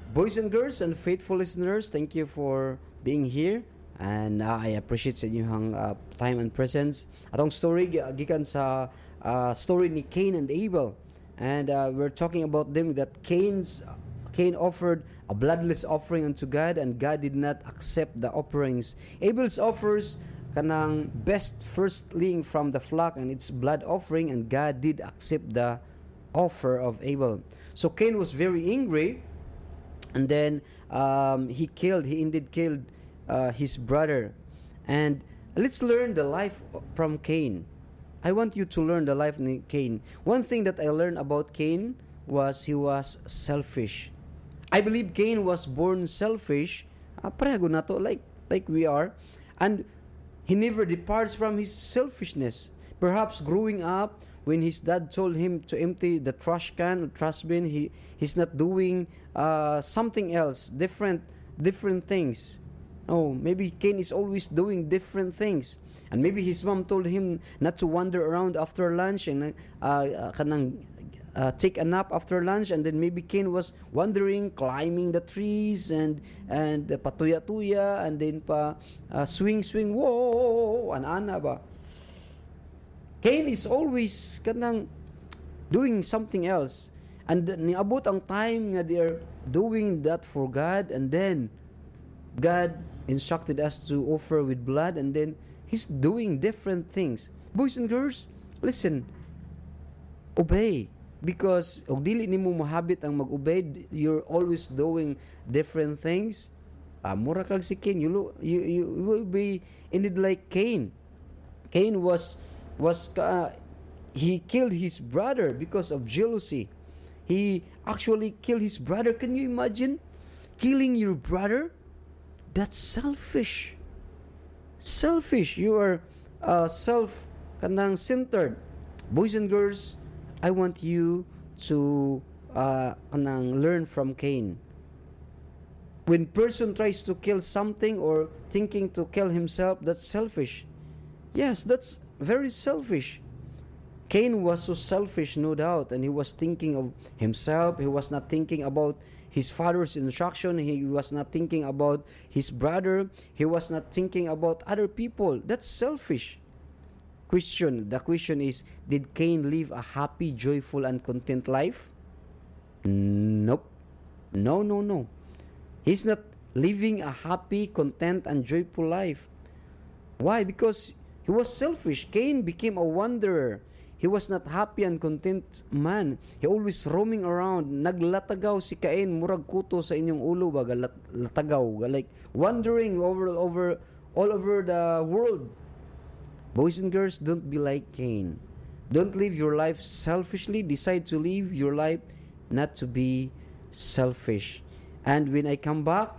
Boys and girls and faithful listeners, thank you for being here. And I appreciate sa inyong time and presence. Atong story gikan sa story ni Cain and Abel. And we're talking about them that Cain offered a bloodless offering unto God, and God did not accept the offerings. Abel's offers kanang best firstling from the flock and its blood offering, and God did accept the offer of Abel. So Cain was very angry, and then he indeed killed his brother. And let's learn the life from Cain. I want you to learn the life of Cain. One thing that I learned about Cain was he was selfish. I believe Cain was born selfish. Pareho na to, like we are. And he never departs from his selfishness. Perhaps growing up, when his dad told him to empty the trash can or trash bin, he's not doing something else, different things. Oh, maybe Cain is always doing different things. And maybe his mom told him not to wander around after lunch and take a nap after lunch, and then maybe Cain was wandering, climbing the trees and patuya-tuya, and then swing, whoa, ana ba. Cain is always doing something else. And niabot ang time nga they're doing that for God, and then God instructed us to offer with blood, and then he's doing different things. Boys and girls, listen, obey. Because og dili nimo mahabit ang mag-obey, you're always doing different things. Mura kag si Cain, you will be indeed like Cain. Cain he killed his brother because of jealousy. He actually killed his brother. Can you imagine killing your brother? That's selfish. You are self-centered. Boys and girls, I want you to learn from Cain. When person tries to kill something or thinking to kill himself, that's selfish. Yes, that's very selfish. Cain was so selfish, no doubt, and he was thinking of himself. He was not thinking about his father's instruction. He was not thinking about his brother. He was not thinking about other people. That's selfish. The question is, did Cain live a happy, joyful, and content life? Nope. No. He's not living a happy, content, and joyful life. Why? Because he was selfish. Cain became a wanderer. He was not happy and content man. He always roaming around. Naglatagaw si Cain, murag kuto sa inyong ulo ba, latagaw, like wandering all over the world. Boys and girls, don't be like Cain. Don't live your life selfishly. Decide to live your life not to be selfish. And when I come back,